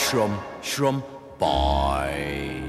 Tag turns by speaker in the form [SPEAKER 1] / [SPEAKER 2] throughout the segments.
[SPEAKER 1] Schrumm, schrumm, boing.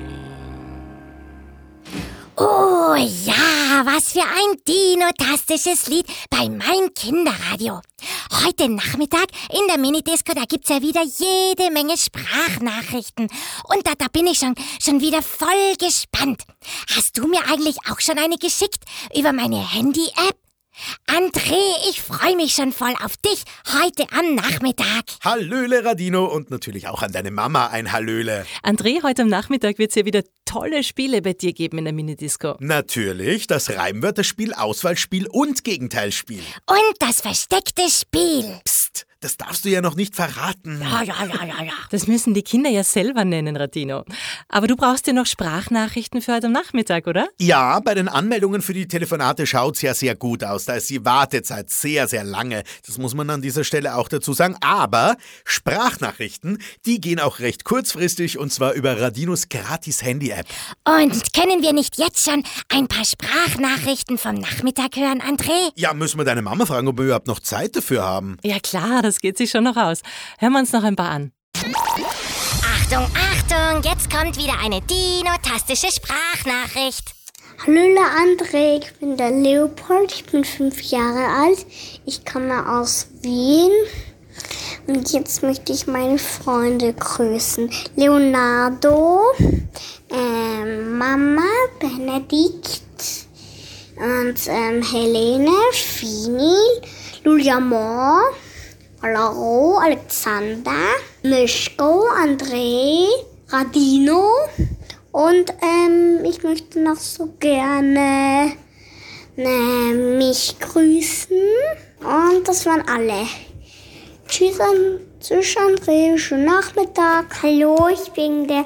[SPEAKER 2] Oh ja, was für ein dinotastisches Lied bei Mein Kinderradio. Heute Nachmittag in der Minidisco, da gibt's ja wieder jede Menge Sprachnachrichten. Und da bin ich schon wieder voll gespannt. Hast du mir eigentlich auch schon eine geschickt über meine Handy-App? André, ich freue mich schon voll auf dich heute am Nachmittag.
[SPEAKER 3] Hallöle, Radino, und natürlich auch an deine Mama ein Hallöle.
[SPEAKER 4] André, heute am Nachmittag wird es ja wieder tolle Spiele bei dir geben in der Minidisco.
[SPEAKER 3] Natürlich, das Reimwörterspiel, Auswahlspiel und Gegenteilspiel.
[SPEAKER 2] Und das versteckte Spiel.
[SPEAKER 3] Psst, das darfst du ja noch nicht verraten.
[SPEAKER 2] Ja.
[SPEAKER 4] Das müssen die Kinder ja selber nennen, Radino. Aber du brauchst ja noch Sprachnachrichten für heute am Nachmittag, oder?
[SPEAKER 3] Ja, bei den Anmeldungen für die Telefonate schaut's ja sehr gut aus. Da ist die Wartezeit sehr, sehr lange. Das muss man an dieser Stelle auch dazu sagen. Aber Sprachnachrichten, die gehen auch recht kurzfristig und zwar über Radinos Gratis-Handy-App.
[SPEAKER 2] Und können wir nicht jetzt schon ein paar Sprachnachrichten vom Nachmittag hören, André?
[SPEAKER 3] Ja, müssen wir deine Mama fragen, ob wir überhaupt noch Zeit dafür haben.
[SPEAKER 4] Ja klar, das geht sich schon noch aus. Hören wir uns noch ein paar an.
[SPEAKER 2] Achtung, Achtung, jetzt kommt wieder eine dinotastische Sprachnachricht.
[SPEAKER 5] Hallo André, ich bin der Leopold, ich bin 5 Jahre alt, ich komme aus Wien und jetzt möchte ich meine Freunde grüßen. Leonardo, Mama, Benedikt und Helene, Fini, Luliamon, Alaro, Alexander, Mischko, André, Radino und ich möchte noch so gerne mich grüßen und das waren alle. Tschüss André, schönen Nachmittag. Hallo, ich bin der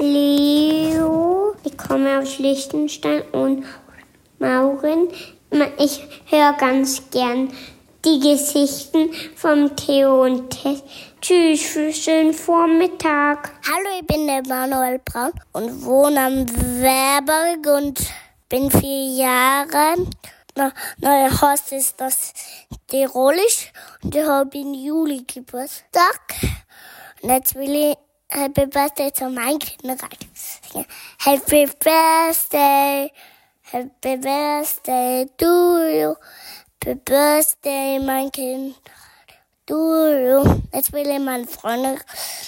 [SPEAKER 5] Leo. Ich komme aus Liechtenstein und Mauren. Ich höre ganz gern die Geschichten vom Theo und Tess. Tschüss, für schönen Vormittag.
[SPEAKER 6] Hallo, ich bin der Manuel Braun und wohne am Werberg und bin 4 Jahre. Mein Haus ist das Tirolisch und ich habe im Juli Geburtstag. Und jetzt will ich Happy Birthday zu meinem Kinderradio singen. Happy Birthday to you. Happy Birthday, mein Kind. Jetzt will ich meine Freundin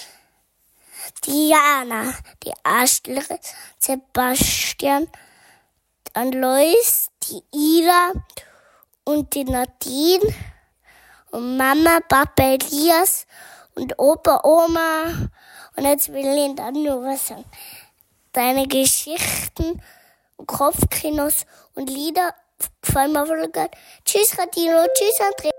[SPEAKER 6] Diana, die Astrid, Sebastian, dann Lois, die Ida und die Nadine und Mama, Papa, Elias und Opa, Oma. Und jetzt will ich dann nur was sagen. Deine Geschichten und Kopfkinos und Lieder gefallen mir voll gut. Tschüss, Radino. Tschüss, André.